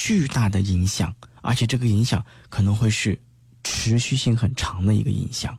巨大的影响，而且这个影响可能会是持续性很长的一个影响。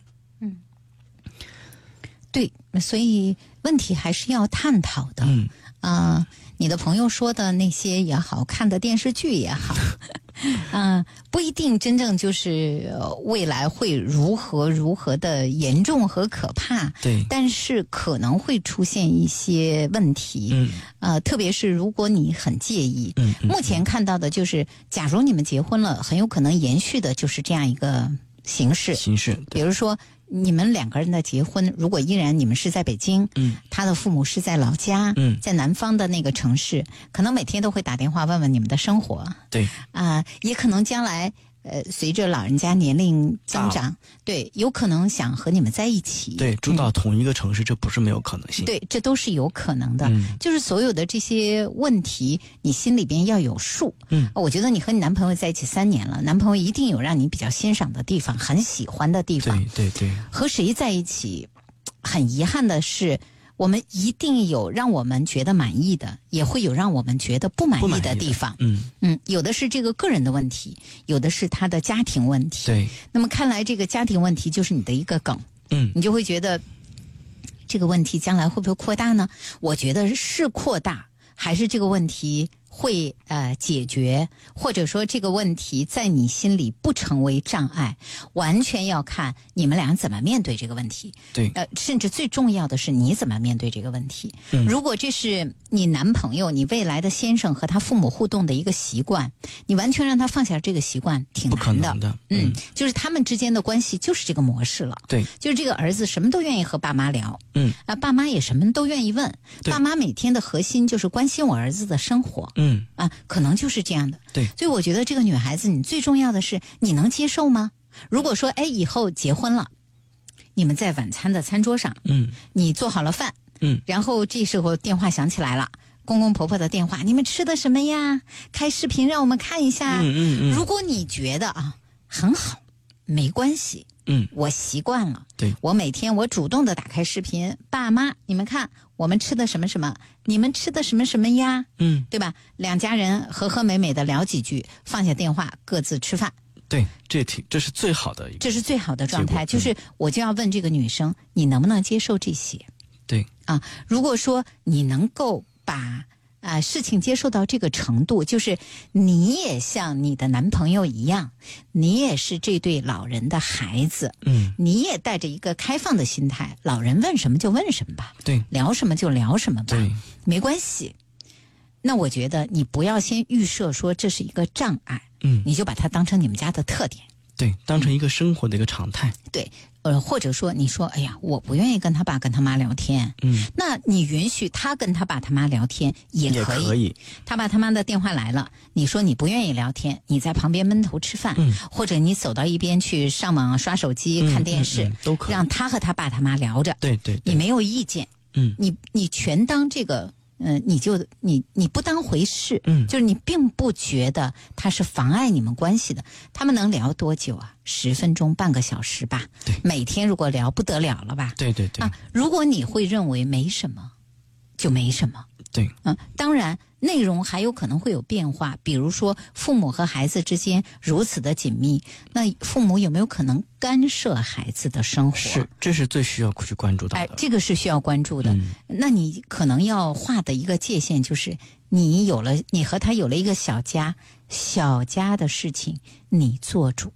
对，所以问题还是要探讨的。你的朋友说的那些也好，看的电视剧也好，不一定真正就是未来会如何的严重和可怕。 对， 但是可能会出现一些问题。特别是如果你很介意。目前看到的就是，假如你们结婚了，很有可能延续的就是这样一个形式。比如说，你们两个人的结婚，如果依然你们是在北京，他的父母是在老家，在南方的那个城市，可能每天都会打电话问问你们的生活。 对， 也可能将来随着老人家年龄增长，对，有可能想和你们在一起。 对，住到同一个城市，这不是没有可能性。 对，这都是有可能的。就是所有的这些问题，你心里边要有数。我觉得你和你男朋友在一起3年了，男朋友一定有让你比较欣赏的地方，很喜欢的地方。 对。 和谁在一起，很遗憾的是，我们一定有让我们觉得满意的，也会有让我们觉得不满意的地方。有的是这个个人的问题，有的是他的家庭问题。 对， 那么看来这个家庭问题就是你的一个梗。你就会觉得这个问题将来会不会扩大呢？我觉得是扩大，还是这个问题会解决，或者说这个问题在你心里不成为障碍，完全要看你们俩怎么面对这个问题。 对， 甚至最重要的是你怎么面对这个问题。如果这是你男朋友、你未来的先生和他父母互动的一个习惯，你完全让他放下这个习惯挺难的。 不可能的。 就是他们之间的关系就是这个模式了。 对， 就是这个儿子什么都愿意和爸妈聊。爸妈也什么都愿意问。爸妈每天的核心就是关心我儿子的生活。可能就是这样的。 对， 所以我觉得这个女孩子，你最重要的是你能接受吗？如果说以后结婚了，你们在晚餐的餐桌上，你做好了饭，然后这时候电话响起来了，公公婆婆的电话，你们吃的什么呀？开视频让我们看一下。如果你觉得很好，没关系。我习惯了。 对， 我每天我主动的打开视频，爸妈，你们看我们吃的什么什么，你们吃的什么什么呀？对吧？两家人和和美美的聊几句，放下电话，各自吃饭。 对，这是最好的一个， 这是最好的状态。就是我就要问这个女生，你能不能接受这些？ 对如果说你能够把事情接受到这个程度，就是你也像你的男朋友一样，你也是这对老人的孩子，你也带着一个开放的心态，老人问什么就问什么吧， 对， 聊什么就聊什么吧， 对， 没关系。那我觉得你不要先预设说这是一个障碍，你就把它当成你们家的特点， 对，当成一个生活的一个常态。 对，或者说你说，哎呀，我不愿意跟他爸跟他妈聊天，那你允许他跟他爸他妈聊天也可以。他爸他妈的电话来了，你说你不愿意聊天，你在旁边闷头吃饭，或者你走到一边去上网刷手机、看电视， 都可以， 让他和他爸他妈聊着。 对， 你没有意见，你全当这个。你不当回事，就是你并不觉得它是妨碍你们关系的。他们能聊多久啊？10分钟、半个小时吧。 对， 每天如果聊不得了了吧？ 对。 如果你会认为没什么，就没什么。 对， 当然内容还有可能会有变化，比如说父母和孩子之间如此的紧密，那父母有没有可能干涉孩子的生活？ 是，这是最需要去关注的。 这个是需要关注的。那你可能要画的一个界限就是，你和他有了一个小家，小家的事情你做主。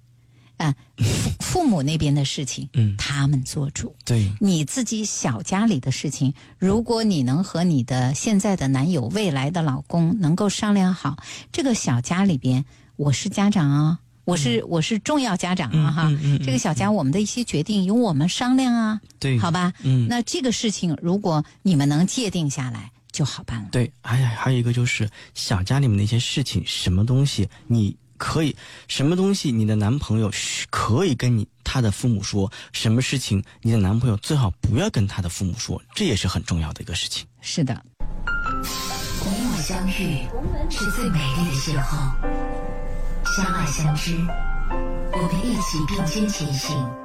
父母那边的事情，他们做主。 对， 你自己小家里的事情，如果你能和你的现在的男友、未来的老公能够商量好，这个小家里边，我是家长啊，我是重要家长啊哈。这个小家我们的一些决定由我们商量啊， 对， 好吧？那这个事情如果你们能界定下来，就好办了。 对，还有一个就是小家里面的一些事情，什么东西你可以，什么东西你的男朋友可以跟他的父母说，什么事情你的男朋友最好不要跟他的父母说，这也是很重要的一个事情。 是的， 你我相遇是最美丽的邂逅，相爱相知，我们一起并肩前行。